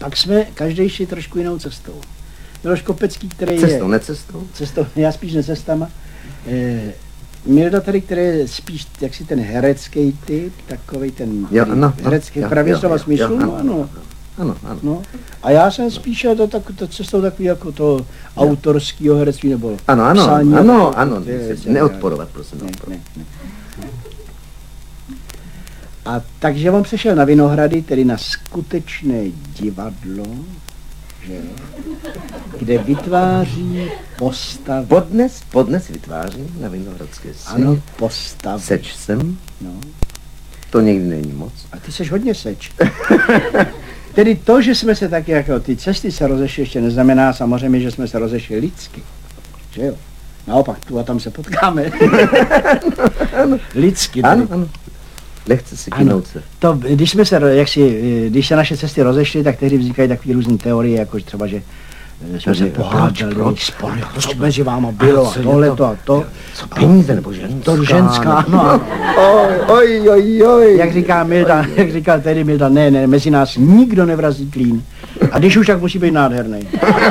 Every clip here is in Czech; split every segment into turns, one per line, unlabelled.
pak jsme každý šli trošku jinou cestou. Miloš Kopecký, který
cestou, necestou?
Cestou, já spíš necestama. Milda tady, který je spíš jaksi ten herecký typ, takovej ten herecký pravě slova smyslu, ano. No. A já jsem spíš šel to cestou takový jako to autorského herectví nebo
psání. Ano, neodporovat, prosím.
Ne. A takže on přešel na Vinohrady, tedy na skutečné divadlo, že, kde vytváří postavy.
Podnes vytváří na Vinohradské scéně.
Ano, postavy.
Seč jsem.
No.
To někdy není moc.
A ty seš hodně seč. Tedy to, že jsme se tak jako ty cesty se rozešly, ještě neznamená samozřejmě, že jsme se rozešli lidsky. Že jo? Naopak, tu a tam se potkáme. Lidsky.
Ano. Lehce se kynout se.
To, když se naše cesty rozešly, tak tehdy vznikají takové různé teorie, jako třeba, že jsme se pohádali, co mezi váma bylo a tohleto a to.
Co peníze nebo ženská?
To ženská, no.
Oj.
Jak říkal tehdy Milda, ne, mezi nás nikdo nevrazí klín. A když už, tak musí být nádherný.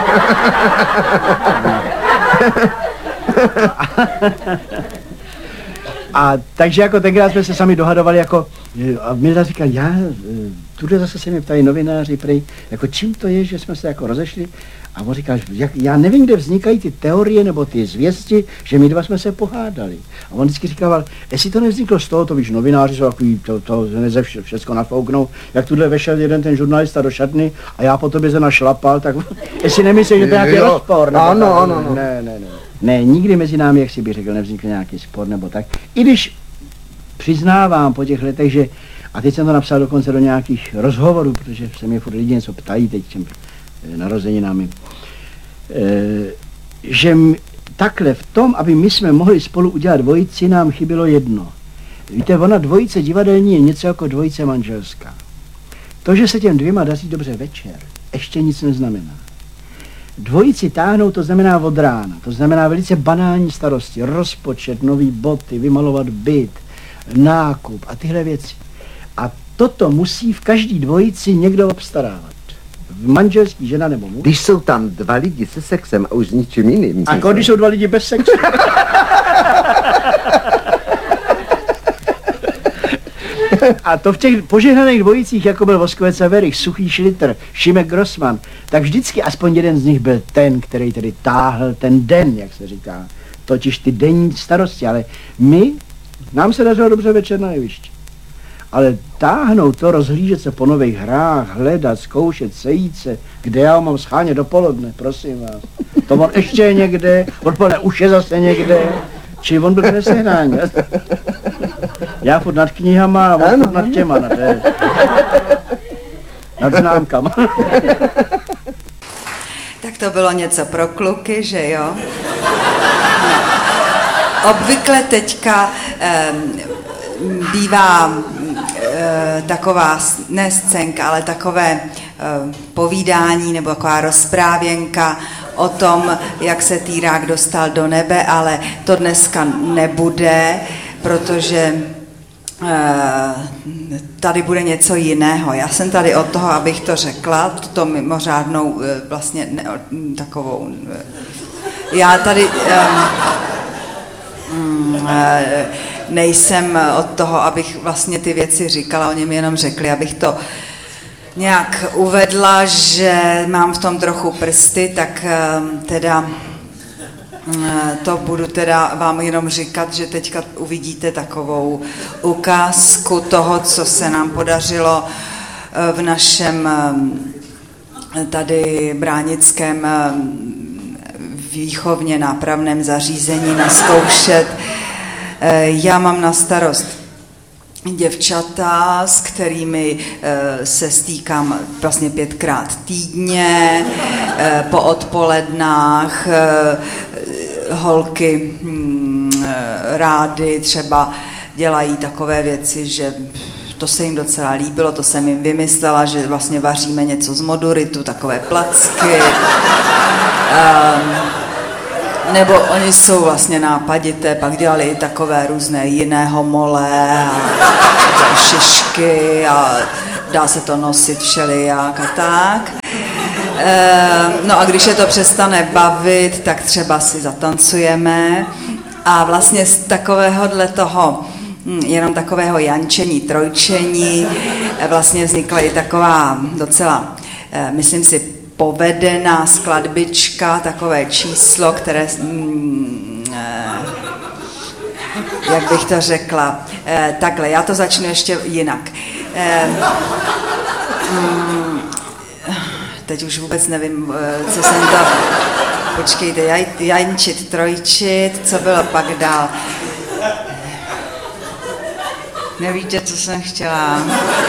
A takže jako tenkrát jsme se sami dohadovali jako, a Milda říkal, tuhle zase se mě ptají novináři prej, jako čím to je, že jsme se jako rozešli. A on říkal, já nevím, kde vznikají ty teorie nebo ty zvěsti, že my dva jsme se pohádali. A on vždycky říkal, jestli to nevzniklo z toho, to víš, novináři jsou takový, to neze všechno nafouknou, jak tuhle vešel jeden ten žurnalista do šatny a já po tobě se našlapal, tak jestli nemyslíš, že to je nějaký rozpor.
Ano.
Ne, nikdy mezi námi, jak si bych řekl, nevznikl nějaký spor nebo tak. I když přiznávám po těch letech, že, a teď jsem to napsal dokonce do nějakých rozhovorů, protože se mě furt lidi něco ptají teď těm narozeninami, že takhle v tom, aby my jsme mohli spolu udělat dvojici, nám chybělo jedno. Víte, ona dvojice divadelní je něco jako dvojice manželská. To, že se těm dvěma daří dobře večer, ještě nic neznamená. Dvojici táhnout, to znamená od rána, to znamená velice banální starosti, rozpočet, nový boty, vymalovat byt, nákup a tyhle věci. A toto musí v každý dvojici někdo obstarávat. Manželský, žena nebo muž.
Když jsou tam dva lidi se sexem a už s ničím jiným.
A když jsou dva lidi bez sexu. A to v těch požehnaných dvojicích, jako byl Voskovec a Werich, Suchý Šlitr, Šimek Grossman, tak vždycky aspoň jeden z nich byl ten, který tedy táhl ten den, jak se říká. Totiž ty denní starosti, ale nám se dařilo dobře večer na jevišti. Ale táhnout to, rozhlížet se po nových hrách, hledat, zkoušet, sejít se, kde já mám schánět dopoledne, prosím vás. To on ještě je někde, odpoledne už je zase někde, či on byl nesehnání. Já furt nad knihama a on furt nad těma, nad známkama.
Tak to bylo něco pro kluky, že jo? Obvykle teďka bývá taková, ne scénka, ale takové povídání nebo taková rozprávěnka o tom, jak se týrák dostal do nebe, ale to dneska nebude, protože tady bude něco jiného. Já jsem tady od toho, abych to řekla, tuto mimořádnou vlastně takovou... Já tady... nejsem od toho, abych vlastně ty věci říkala, oni mi jenom řekli, abych to nějak uvedla, že mám v tom trochu prsty, tak teda to budu teda vám jenom říkat, že teďka uvidíte takovou ukázku toho, co se nám podařilo v našem tady bránickém výchovně nápravném zařízení naskoušet. Já mám na starost děvčata, s kterými se stýkám vlastně 5krát týdně, po odpolednách, holky rády třeba dělají takové věci, že to se jim docela líbilo, to jsem jim vymyslela, že vlastně vaříme něco z moduritu, takové placky. Nebo oni jsou vlastně nápadité, pak dělali i takové různé jiné homole a šišky a dá se to nosit všelijak a tak. No a když je to přestane bavit, tak třeba si zatancujeme a vlastně z takovéhohle toho, jenom takového jančení, trojčení, vlastně vznikla i taková docela, myslím si, povedená skladbička, takové číslo, které, jak bych to řekla, takhle, já to začnu ještě jinak. Teď už vůbec nevím, co jsem to... Počkejte, jančit, trojčit, co bylo pak dál? Nevíte, co jsem chtěla?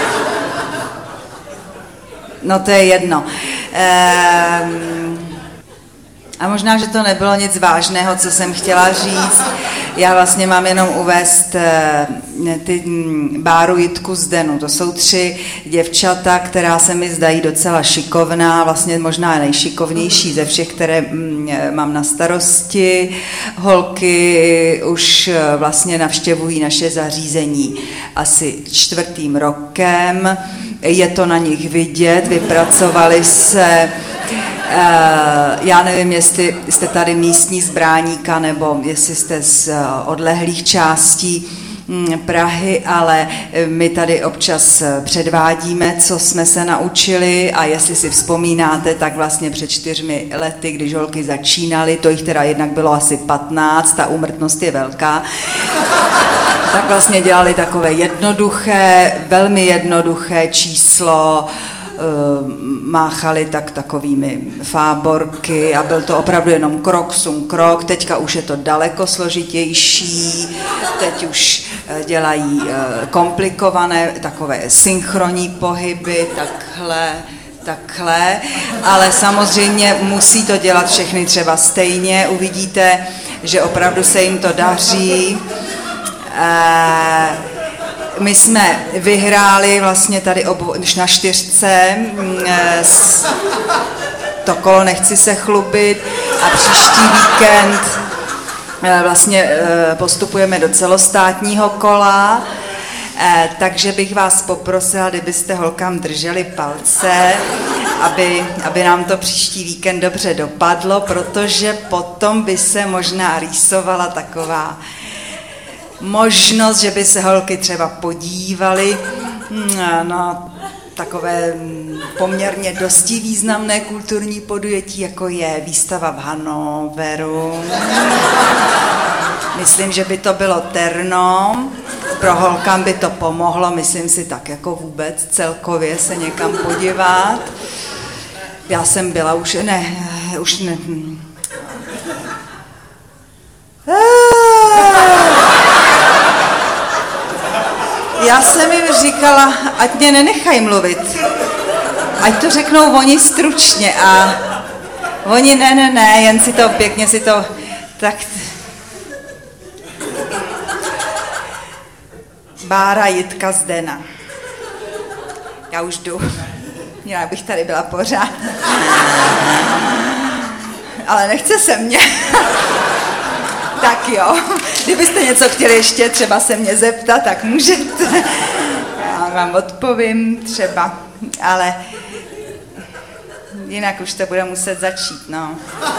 No to je jedno. A možná, že to nebylo nic vážného, co jsem chtěla říct. Já vlastně mám jenom uvést ty Báru, Jitku, Zdenu. To jsou 3 děvčata, která se mi zdají docela šikovná, vlastně možná nejšikovnější ze všech, které mám na starosti. Holky už vlastně navštěvují naše zařízení asi 4. rokem. Je to na nich vidět, vypracovali se... Já nevím, jestli jste tady místní z Bráníka, nebo jestli jste z odlehlých částí Prahy, ale my tady občas předvádíme, co jsme se naučili a jestli si vzpomínáte, tak vlastně před 4 lety, když holky začínaly, to jich teda jednak bylo asi 15, ta úmrtnost je velká, tak vlastně dělali takové jednoduché, velmi jednoduché číslo, máchali takovými fáborky a byl to opravdu jenom krok, sum, krok. Teďka už je to daleko složitější, teď už dělají komplikované takové synchronní pohyby, takhle, ale samozřejmě musí to dělat všechny třeba stejně, uvidíte, že opravdu se jim to daří. My jsme vyhráli vlastně tady už na 4, to kolo nechci se chlubit a příští víkend vlastně postupujeme do celostátního kola, takže bych vás poprosila, kdybyste holkám drželi palce, aby nám to příští víkend dobře dopadlo, protože potom by se možná rýsovala taková možnost, že by se holky třeba podívaly na takové poměrně dosti významné kulturní podujetí, jako je výstava v Hannoveru. Myslím, že by to bylo terno, pro holkám by to pomohlo, myslím si tak jako vůbec celkově se někam podívat. Já jsem byla už ne. Já jsem jim říkala, ať mě nenechají mluvit, ať to řeknou oni stručně a oni ne, jen si to pěkně si to, tak... Bára, Jitka, Zdena. Já už jdu, měla bych tady byla pořád, ale nechce se mě. Tak jo, kdybyste něco chtěli ještě třeba se mě zeptat, tak můžete. Já vám odpovím třeba, ale jinak už to bude muset začít, no.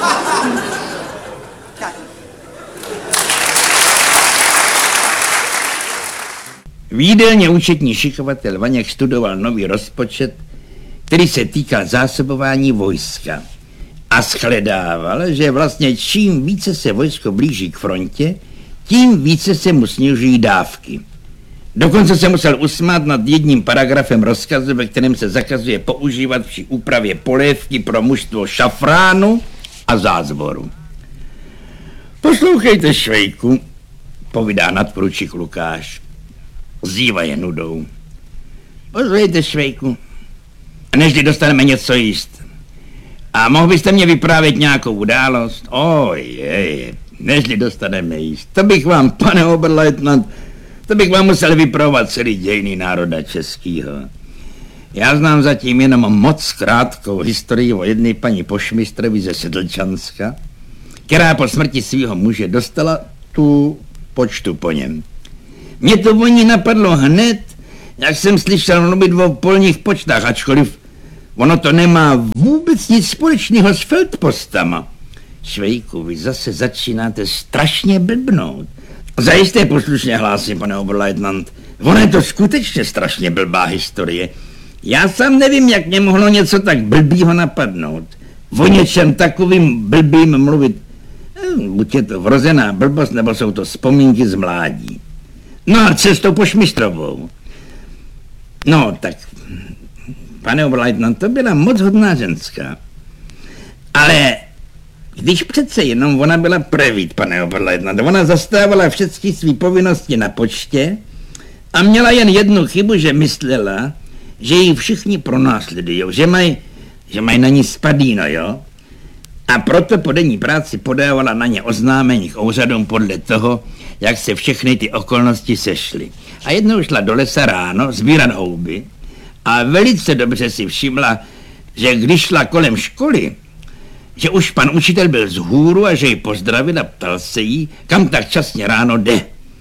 Tak.
V jídelně účetní šikovatel Vaněk studoval nový rozpočet, který se týkal zásobování vojska. A shledával, že vlastně čím více se vojsko blíží k frontě, tím více se mu snižují dávky. Dokonce se musel usmát nad jedním paragrafem rozkazu, ve kterém se zakazuje používat při úpravě polévky pro mužstvo šafránu a zázvoru. Poslouchejte, Švejku, povídá nadporučík Lukáš. Zývaje nudou. Poslouchejte, Švejku, a nežli dostaneme něco jíst. A mohl byste mě vyprávět nějakou událost? Nežli dostaneme jíst. To bych vám, pane oberleutnant, to bych vám musel vyprávět celý dějiny národa českýho. Já znám zatím jenom moc krátkou historii o jedné paní pošmistrovi ze Sedlčanska, která po smrti svého muže dostala tu počtu po něm. Mě to o ní napadlo hned, jak jsem slyšel mluvit o polních počtách, ačkoliv Ono to nemá vůbec nic společného s feldpostama. Švejku, vy zase začínáte strašně blbnout. Zajisté poslušně hlásím, pane oberleutnant. Ono je to skutečně strašně blbá historie. Já sám nevím, jak mě mohlo něco tak blbýho napadnout. O něčem takovým blbým mluvit. Buď je to vrozená blbost, nebo jsou to vzpomínky z mládí. No a cestou po Šmistrovou. No tak, pane oberleutnant, to byla moc hodná ženská. Ale když přece jenom ona byla prevít, pane oberleutnant, ona zastávala všechny své povinnosti na počtě a měla jen jednu chybu, že myslela, že ji všichni pronásledujou, že mají na ní spadíno, jo? A proto po denní práci podávala na ně oznámení k úřadům podle toho, jak se všechny ty okolnosti sešly. A jednou šla do lesa ráno sbírat houby a velice dobře si všimla, že když šla kolem školy, že už pan učitel byl z hůru a že ji pozdravil a ptal se jí, kam tak časně ráno jde.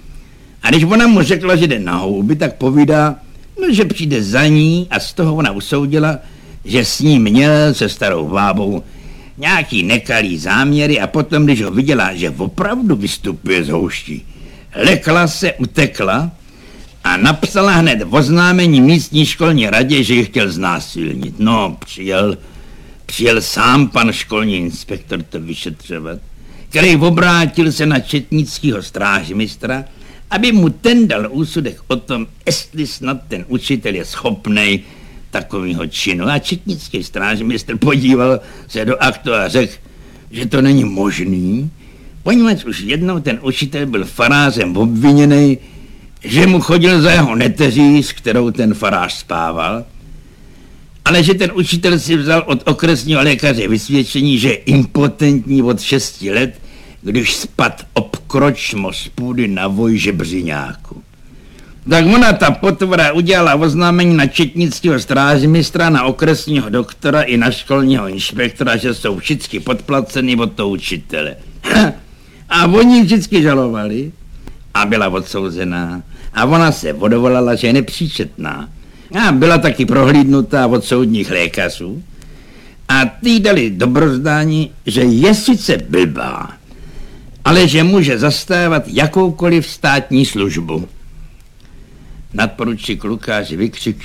A když ona mu řekla, že jde na houby, tak povídá, no, že přijde za ní a z toho ona usoudila, že s ní měl se starou bábou nějaký nekalý záměry a potom, když ho viděla, že opravdu vystupuje z houští, lekla se, utekla a napsala hned oznámení místní školní radě, že ji chtěl znásilnit. No, přijel sám pan školní inspektor to vyšetřovat, který obrátil se na četnického strážmistra, aby mu ten dal úsudek o tom, jestli snad ten učitel je schopnej takovýho činu. A četnický strážmistr podíval se do aktu a řekl, že to není možný, poněvadž už jednou ten učitel byl farářem obviněný, že mu chodil za jeho neteří, s kterou ten farář spával, ale že ten učitel si vzal od okresního lékaře vysvědčení, že je impotentní od 6 let, když spad obkročmo z půdy na voj žebřiňáku. Tak ona, ta potvora, udělala oznámení na četnického strážmistra, na okresního doktora i na školního inspektora, že jsou všichni podplacený od toho učitele. A oni vždycky žalovali a byla odsouzená. A ona se odvolala, že je nepříčetná. A byla taky prohlídnutá od soudních lékařů. A ty dali dobrozdání, že je sice blbá, ale že může zastávat jakoukoliv státní službu. Nadporučík Lukáš vykřikl,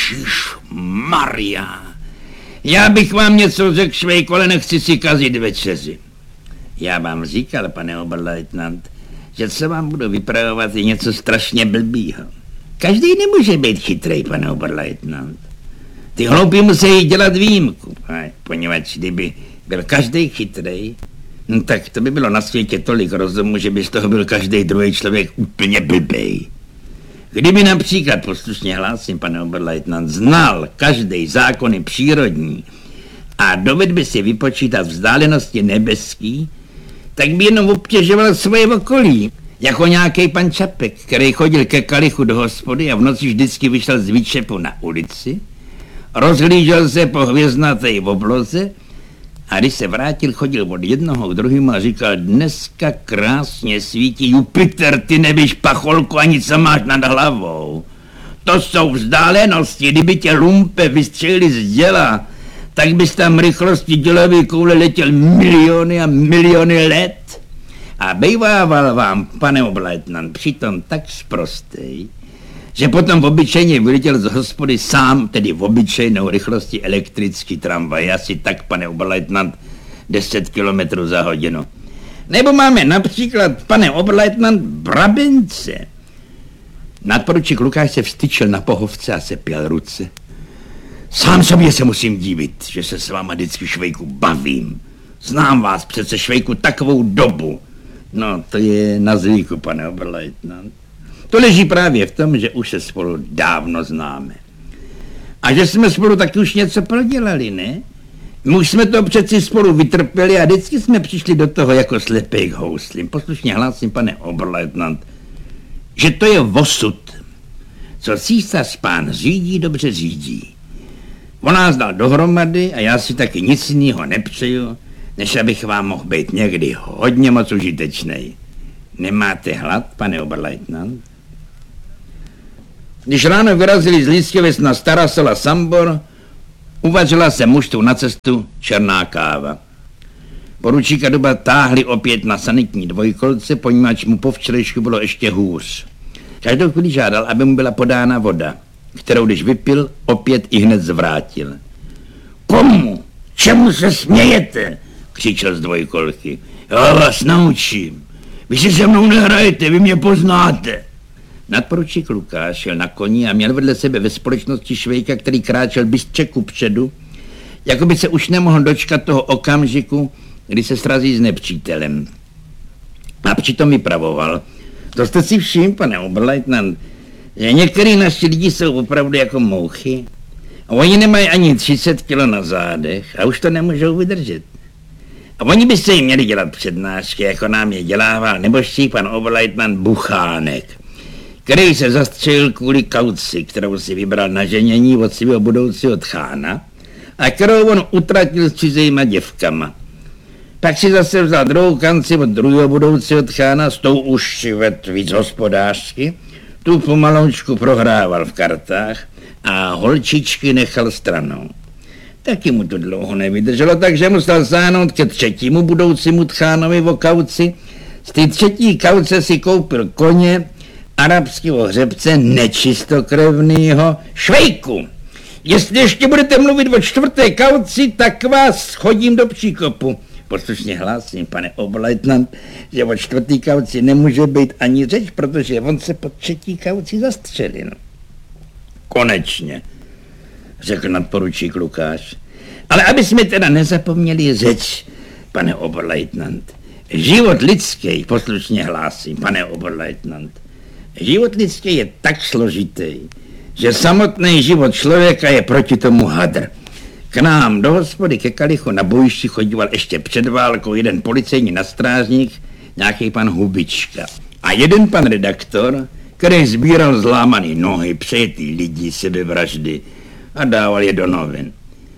Ježišmarja, já bych vám něco řekl, Švejko, ale nechci si kazit večeři. Já vám říkal, pane oberleutnant, že co vám budu vypravovat je něco strašně blbýho. Každý nemůže být chytrej, pane oberleutnant. Ty hloupí musí dělat výjimku, poněvadž kdyby byl každý chytrej, no tak to by bylo na světě tolik rozumu, že by z toho byl každý druhý člověk úplně blbej. Kdyby například, poslušně hlásím, pane oberleutnant, znal každý zákony přírodní a dovedl by si vypočítat vzdálenosti nebeský, tak by jenom obtěžoval svoje okolí, jako nějaký pan Čapek, který chodil ke kalichu do hospody a v noci vždycky vyšel z výčepu na ulici, rozhlížel se po hvězdnaté obloze a když se vrátil, chodil od jednoho k druhému a říkal, dneska krásně svítí Jupiter, ty nevíš, pacholku, ani co máš nad hlavou. To jsou vzdálenosti, kdyby tě lumpe vystřelili z děla, tak bys tam rychlosti dělové koule letěl miliony a miliony let. A bývával vám, pane oberleutnant, přitom tak sprostej, že potom obyčejně vyletěl z hospody sám, tedy v obyčejnou rychlosti elektrický tramvaj, asi tak, pane oberleutnant, 10 km za hodinu. Nebo máme například, pane oberleutnant, Brabence. Nadporučík Lukáš se vstyčil na pohovce a sepěl ruce. Sám sobě se musím divit, že se s váma vždycky, Švejku, bavím. Znám vás přece, Švejku, takovou dobu. No, to je na zvyku, pane oberleutnant. To leží právě v tom, že už se spolu dávno známe. A že jsme spolu taky už něco prodělali, ne? My už jsme to přeci spolu vytrpěli a vždycky jsme přišli do toho jako slepej k houslím. Poslušně hlásím, pane oberleutnant, že to je osud. Co císař pán řídí, dobře řídí. On nás dal dohromady a já si taky nic jiného nepřeju, než abych vám mohl být někdy hodně moc užitečnej. Nemáte hlad, pane oberleutnant? Když ráno vyrazili z Lískevic na Starasola Sambor, Uvařila se mužstvu na cestu černá káva. Poručíka Duba táhli opět na sanitní dvojkolce, poněvadž mu po včerejšku bylo ještě hůř. Každou chvíli žádal, aby mu byla podána voda, kterou když vypil, opět i hned zvrátil. Komu? Čemu se smějete? Křičel z dvojkolky. Já vás naučím. Vy si se mnou nehrajete, vy mě poznáte. Nadporučík Lukáš šel na koni a měl vedle sebe ve společnosti Švejka, který kráčel bystře kupředu, jako by se už nemohl dočkat toho okamžiku, kdy se srazí s nepřítelem. A přitom vypravoval. To jste si všiml, pane oberleutnant, že některý naši lidi jsou opravdu jako mouchy. A oni nemají ani 30 kilo na zádech a už to nemůžou vydržet. A oni by se jim měli dělat přednášky, jako nám je dělával nebožčí pan oberleutnant Buchánek, který se zastřelil kvůli kauci, kterou si vybral na ženění od svého budoucího tchána a kterou on utratil s cizejma děvkama. Pak si zase vzal druhou kanci od druhého budoucího tchána, s tou už si vedl víc hospodářsky, tu pomaloučku prohrával v kartách a holčičky nechal stranou. Taky mu to dlouho nevydrželo, takže musel sáhnout ke třetímu budoucímu tchánovi o kauci. Z té třetí kauce si koupil koně, arabského hřebce nečistokrevnýho Švejku. Jestli ještě budete mluvit o čtvrté kauci, tak vás chodím do příkopu. Poslušně hlásím, pane oberleutnant, že o čtvrtý kauci nemůže být ani řeč, protože on se pod třetí kauci zastřelil. Konečně, řekl nadporučík Lukáš. Ale aby jsme teda nezapomněli řeč, pane oberleutnant. Život lidský, poslušně hlásím, pane oberleutnant. Život lidský je tak složitý, že samotný život člověka je proti tomu hadr. K nám do hospody ke kalichu na bojišti chodíval ještě před válkou jeden policejní nastrážník, nějaký pan Hubička. A jeden pan redaktor, který sbíral zlámaný nohy, přejetý lidí, sebevraždy a dával je do novin.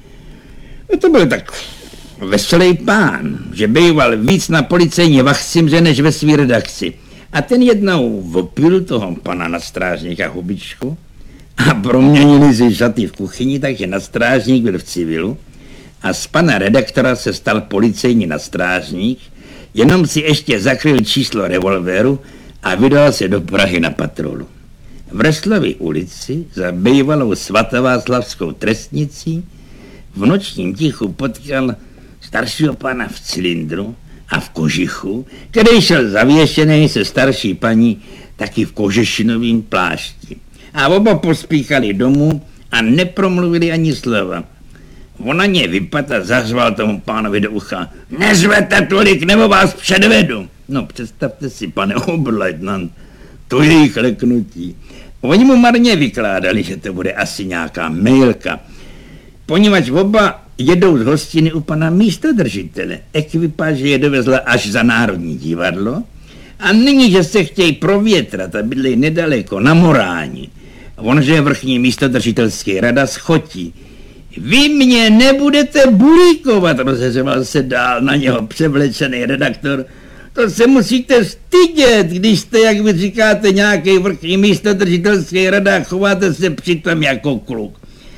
To byl tak veselý pán, že býval víc na policejní vachcimře než ve svý redakci. A ten jednou opil toho pana nastrážníka Hubičku a proměnili si šaty v kuchyni, takže nastrážník byl v civilu a z pana redaktora se stal policejní nastrážník, jenom si ještě zakryl číslo revolveru a vydal se do Prahy na patrolu. V Reslově ulici za bývalou svatováclavskou trestnicí v nočním tichu potkal staršího pana v cylindru a v kožichu, který šel zavěšený se starší paní taky v kožešinovým plášti. A oba pospíchali domů a nepromluvili ani slova. On na ně vypadl a zařval tomu pánovi do ucha. Nezvete tolik, nebo vás předvedu. No představte si, pane oberleutnant, to je jejich leknutí. Oni mu marně vykládali, že to bude asi nějaká mailka, poněvadž oba jedou z hostiny u pana místodržitele. Ekvipáž je dovezla až za Národní divadlo a nyní, že se chtějí provětrat a bydlej nedaleko na Moráni. On, že je vrchní místodržitelský rada, schotí. Vy mě nebudete bulíkovat, rozheřoval se dál na něho převlečený redaktor. To se musíte stydět, když jste, jak vy říkáte, nějaký vrchní místodržitelský rada, chováte se přitom jako kluk.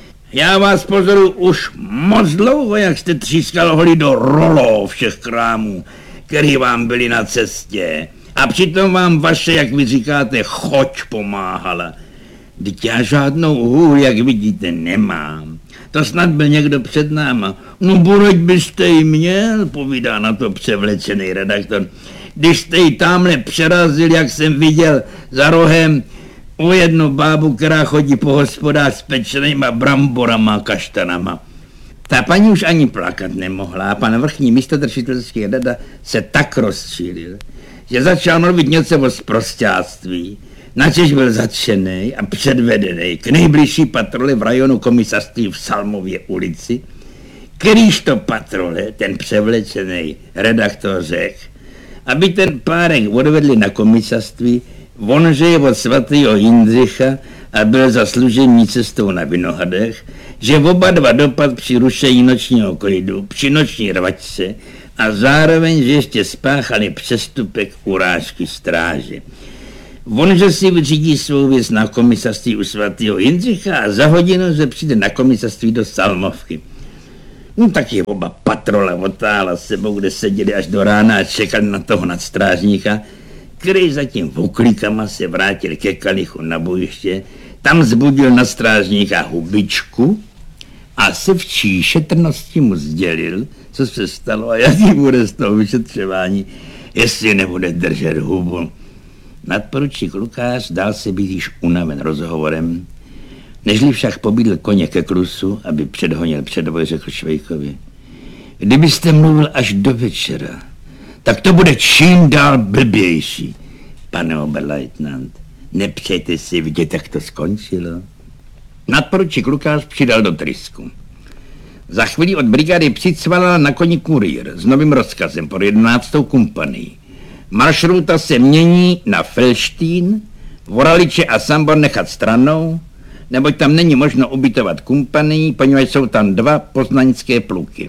Já vás pozoruju už moc dlouho, jak jste třískal holi do rolů všech krámů, který vám byli na cestě. A přitom vám vaše, jak vy říkáte, choť pomáhala. Vždyť já žádnou hůl, jak vidíte, nemám. To snad byl někdo před náma. No buď byste ji měl, povídá na to převlečený redaktor. Když jste ji tamhle přerazil, jak jsem viděl za rohem, o jednu bábu, která chodí po hospodách s pečenýma bramborama a kaštanama. Ta paní už ani plakat nemohla a pan vrchní místodržitelský rada se tak rozčílil, že začal mluvit něco o sprosťáctví, načež byl zatčený a předvedený k nejbližší patrole v rajonu komisařství v Salmově ulici, kterýž to patrole, ten převlečený redaktor řekl, aby ten párek odvedli na komisařství, on, že je od svatého Jindřicha a byl za služební cestou na Vinohradech, že oba dva dopad při rušení nočního klidu, při noční rvačce a zároveň, že ještě spáchali přestupek urážky stráže. On, že si vyřídí svou věc na komisařství u svatého Jindřicha a za hodinu, že přijde na komisařství do Salmovky. No tak je oba patrola otála sebou, kde seděli až do rána a čekali na toho nadstrážníka, který zatím voklíkama se vrátil ke kalichu na bojiště, tam zbudil nadstrážníka hubičku a se vší šetrností mu sdělil, co se stalo a jaký bude z toho vyšetřování, jestli nebude držet hubu. Nadporučík Lukáš dal se být již unaven rozhovorem, nežli však pobídl koně ke klusu, aby předhonil předvoj, řekl Švejkovi. Kdybyste mluvil až do večera, tak to bude čím dál blbější. Pane oberleutnant, nepřejte si vidět, jak to skončilo. Nadporučík Lukáš přidal do trysku. Za chvíli od brigády přicvalal na koni kurýr s novým rozkazem pro 11. kompanii. Maršruta se mění na Felštín, Voraliče a Sambor nechat stranou, neboť tam není možno ubytovat kompanii, poněvadž jsou tam 2 poznaňské pluky.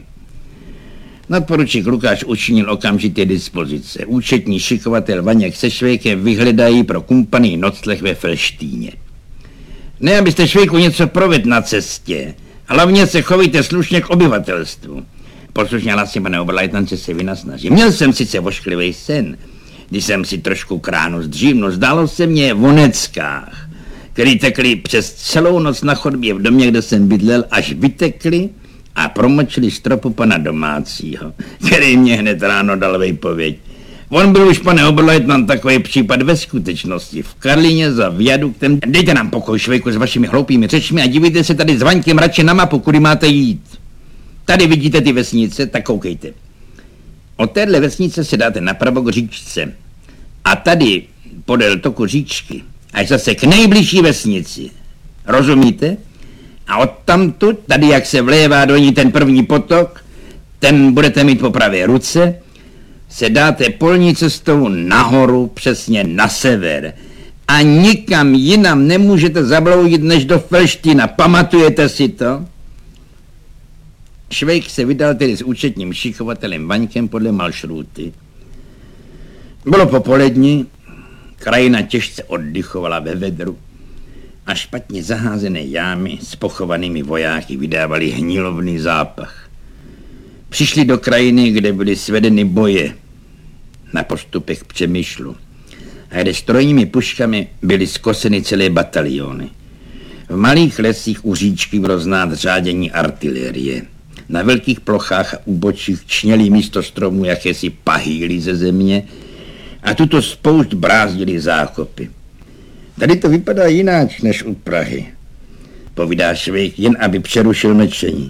Nadporučík Lukáš učinil okamžitě dispozice. Účetní šikovatel Vaněk se Švejkem vyhledají pro kompanii nocleh ve Felštíně. Ne, abyste Švejku něco provedl na cestě, hlavně se chovejte slušně k obyvatelstvu. Poslušně hlasím, pane oberleutnance, se vynasnažím. Měl jsem sice vošklivý sen, když jsem si trošku k ránu zdřímnul, zdálo se mě v Oneckách, který tekli přes celou noc na chodbě v domě, kde jsem bydlel, až vytekli a promočili stropu pana domácího, který mě hned ráno dal výpověď. On byl už, pane oberleutnant, takový případ ve skutečnosti. V Karlíně za viaduktem. Dejte nám pokoj, Švejku, s vašimi hloupými řečmi a dívejte se tady s Vaňkem radši na mapu, kudy máte jít. Tady vidíte ty vesnice, tak koukejte. Od téhle vesnice se dáte napravo k říčce. A tady, podél toku říčky, až zase k nejbližší vesnici. Rozumíte? A odtamtud, tady jak se vlévá do ní ten první potok, ten budete mít po pravé ruce, se dáte polní cestou nahoru, přesně na sever. A nikam jinam nemůžete zabloudit než do Felštína. Pamatujete si to? Švejk se vydal tedy s účetním šikovatelem Vaňkem podle maršruty. Bylo popolední, krajina těžce oddychovala ve vedru a špatně zaházené jámy s pochovanými vojáky vydávaly hnilovný zápach. Přišli do krajiny, kde byly svedeny boje na postupech Přemyšlu a kde strojními puškami byly skoseny celé bataliony. V malých lesích u říčky bylo znát řádění artilérie. Na velkých plochách a úbočích čněly místo stromů jakési pahýly ze země a tuto spoušť brázdily zákopy. Tady to vypadá jináč než u Prahy, povídá Švejk, jen aby přerušil mlčení.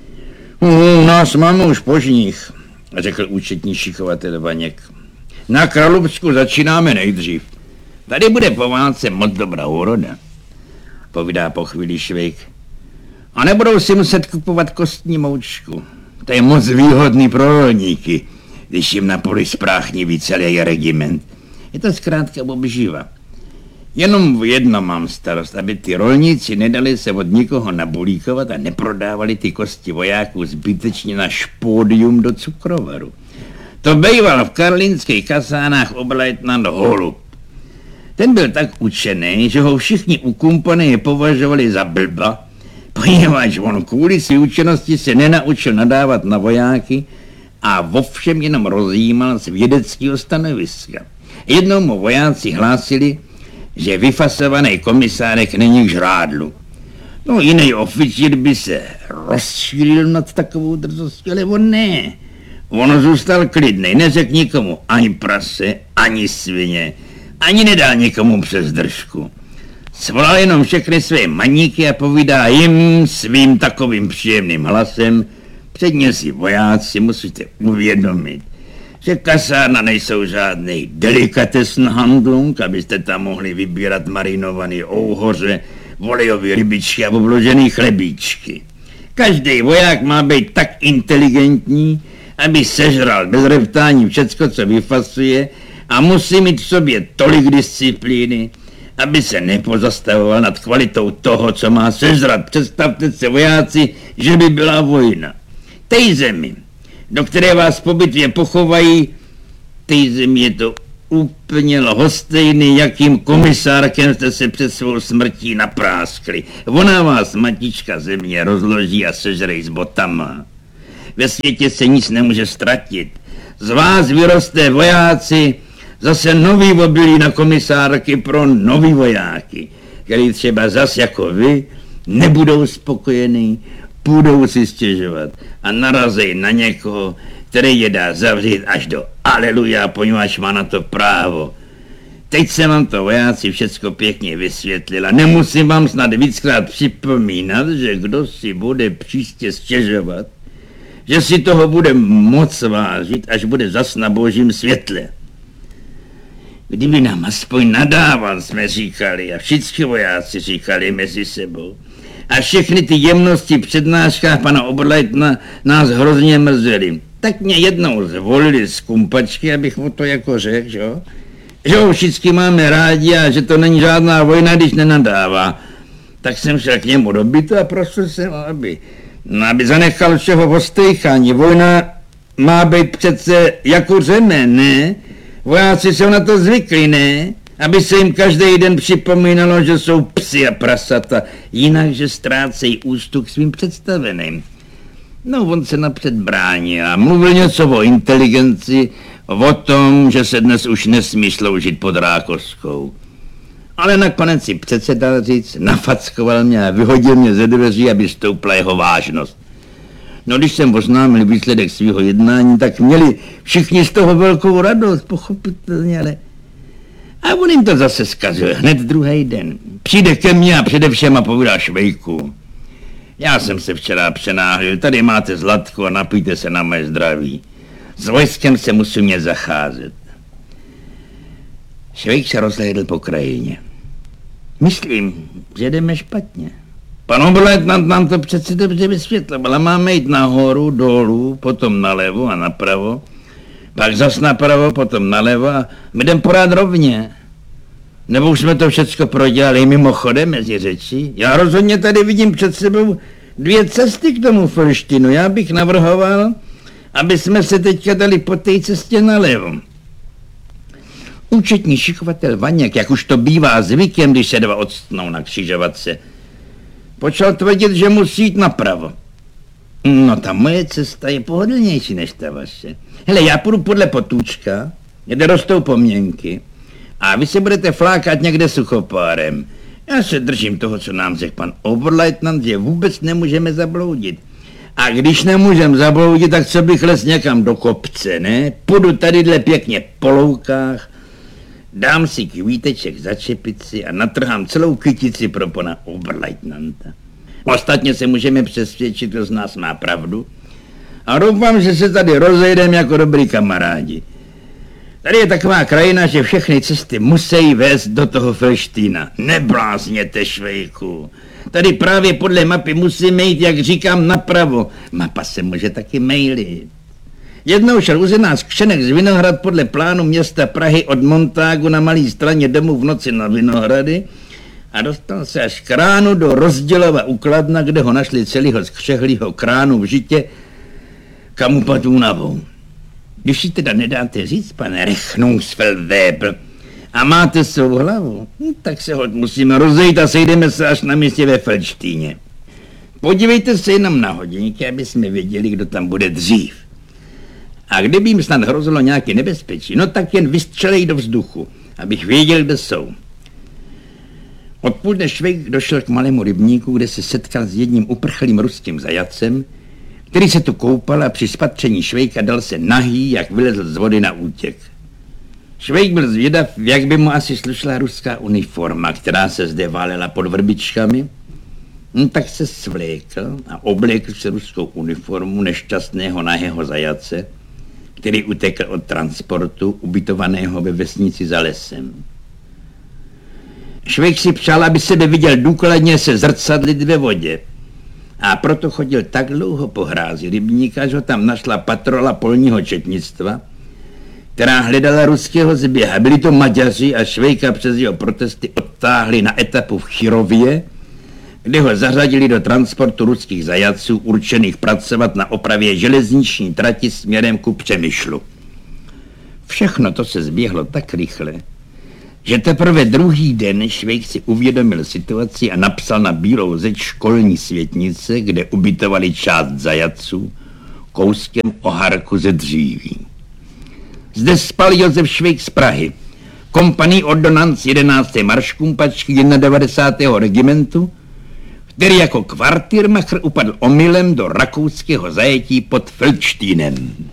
U nás máme už požních, řekl účetní šikovatel Vaněk. Na Kralupsku začínáme nejdřív. Tady bude po válce moc dobrá úroda, povídá po chvíli Švejk. A nebudou si muset kupovat kostní moučku. To je moc výhodný pro rolníky, když jim na poli spráchniví celý regiment. Je to zkrátka obživa. Jenom v jedno mám starost, aby ty rolníci nedali se od nikoho nabulíkovat a neprodávali ty kosti vojáků zbytečně na špódium do cukrovaru. To býval v karlínských kasánách oberleutnant Holub. Ten byl tak učený, že ho všichni u kompanie považovali za blba, poněvadž on kvůli své učenosti se nenaučil nadávat na vojáky a vo všem jenom rozjímal z vědeckého stanoviska. Jednou mu vojáci hlásili, že vyfasovaný komisárek není k žrádlu. No jiný oficír by se rozšířil nad takovou drzostí, ale on ne. On zůstal klidnej, neřekl nikomu ani prase, ani svině, ani nedal nikomu přes držku. Svolal jenom všechny své maníky a povídá jim svým takovým příjemným hlasem: předně si vojáci musíte uvědomit, že kasárna nejsou žádný delikatesnhandlung, abyste tam mohli vybírat marinovaný ouhoře, volejové rybičky a obložený chlebíčky. Každý voják má být tak inteligentní, aby sežral bez reptání všecko, co vyfasuje, a musí mít v sobě tolik disciplíny, aby se nepozastavoval nad kvalitou toho, co má sežrat. Představte se, vojáci, že by byla vojna. Tej zemi, do které vás po bitvě pochovají, tej zemi je to úplně lhostejný, jakým komisárkem jste se před svou smrtí napráskli. Ona vás, matička země, rozloží a sežrej s botama. Ve světě se nic nemůže ztratit. Z vás vyrosté vojáci, zase nový obilí na komisárky pro nový vojáky, který třeba zas jako vy nebudou spokojení, půjdou si stěžovat a narazej na někoho, který je dá zavřít až do aleluja, poněvadž má na to právo. Teď se vám to vojáci všecko pěkně vysvětlila. Nemusím vám snad víckrát připomínat, že kdo si bude příště stěžovat, že si toho bude moc vážit, až bude zas na božím světle. Kdyby nám aspoň nadával, jsme říkali, a všichni vojáci říkali mezi sebou, a všechny ty jemnosti v přednáškách pana Oberleitna nás hrozně mrzely. Tak mě jednou zvolili z kumpačky, abych mu to jako řekl, že ho všichni máme rádi a že to není žádná vojna, když nenadává. Tak jsem šel k němu do bytu a prosil jsem, aby zanechal všeho v ostejchání. Vojna má být přece jako řemen, ne? Vojáci jsou na to zvyklí, ne? Aby se jim každý den připomínalo, že jsou psi a prasata, jinak, že ztrácejí úctu k svým představeným. No, on se napřed bránil a mluvil něco o inteligenci, o tom, že se dnes už nesmí sloužit pod Rákoskou. Ale nakonec si přece dal říct, nafackoval mě a vyhodil mě ze dveří, aby stoupla jeho vážnost. No, když jsem oznámil výsledek svého jednání, tak měli všichni z toho velkou radost, pochopitelně, ale... A on jim to zase zkazil hned druhý den. Přijde ke mně a především a povídá: Švejku, já jsem se včera přenáhlil, tady máte zlatko a napijte se na mé zdraví. S vojskem se musím mě zacházet. Švejk se rozhlédl po krajině. Myslím, že jdeme špatně. Pan Oberleitnant nám to přece dobře vysvětloval, máme jít nahoru, dolů, potom nalevo a napravo, pak zas napravo, potom nalevo a my jdem pořád rovně. Nebo už jsme to všecko prodělali mimochodem mezi řečí. Já rozhodně tady vidím před sebou dvě cesty k tomu Felštinu. Já bych navrhoval, aby jsme se teďka dali po té cestě nalevo. Účetní šikovatel Vaněk, jak už to bývá zvykem, když se dva odstnou na křižovatce, počal tvrdit, že musí jít napravo. No, ta moje cesta je pohodlnější než ta vaše. Hele, já půjdu podle Potůčka, kde rostou pomněnky, a vy se budete flákat někde suchopárem. Já se držím toho, co nám řekl pan Oberleitnant, že vůbec nemůžeme zabloudit. A když nemůžem zabloudit, tak co bych les někam do kopce, ne? Půjdu tadyhle pěkně po loukách, dám si kvíteček za čepici a natrhám celou kytici pro pana Oberleitnanta. Ostatně se můžeme přesvědčit, kdo z nás má pravdu. A doufám, že se tady rozejdeme jako dobrý kamarádi. Tady je taková krajina, že všechny cesty musí vést do toho Felštína. Neblázněte, Švejku. Tady právě podle mapy musíme jít, jak říkám, napravo. Mapa se může taky mejlit. Jednou šel u nás Křenek z Vinohrad podle plánu města Prahy od Montágu na Malý Straně domů v noci na Vinohrady a dostal se až k Kránu do Rozdělova u Kladna, kde ho našli celého skřehlýho kránu v žitě, kam upadl únavou. Když si teda nedáte říct, pane Rechnungsfeldwebel, a máte svou hlavu, tak se hod musíme rozejít a sejdeme se až na místě ve Felštíně. Podívejte se jenom na hodinky, aby jsme věděli, kdo tam bude dřív. A kdyby jim snad hrozilo nějaké nebezpečí, no tak jen vystřelej do vzduchu, abych věděl, kde jsou. Odpoledne Švejk došel k malému rybníku, kde se setkal s jedním uprchlým ruským zajatcem, který se tu koupal a při spatření Švejka dal se nahý, jak vylezl z vody na útěk. Švejk byl zvědav, jak by mu asi slušela ruská uniforma, která se zde válela pod vrbičkami. Tak se svlékl a oblékl se ruskou uniformu nešťastného nahého zajatce, který utekl od transportu ubytovaného ve vesnici za lesem. Švejk si přál, aby sebe viděl důkladně se zrcadlit ve vodě. A proto chodil tak dlouho po hrázi rybníka, že ho tam našla patrola polního četnictva, která hledala ruského zběha. Byli to Maďaři a Švejka přes jeho protesty odtáhli na etapu v Chirově, kde ho zařadili do transportu ruských zajatců určených pracovat na opravě železniční trati směrem ku Přemyšlu. Všechno to se zběhlo tak rychle, že teprve druhý den Švejk si uvědomil situaci a napsal na bílou zeď školní světnice, kde ubytovali část zajatců, kouskem oharku ze dříví. Zde spal Josef Švejk z Prahy, kompaní ordonanc 11. marškumpačky 91. regimentu, který jako kvartýrmacher upadl omylem do rakouského zajetí pod Feldštínem.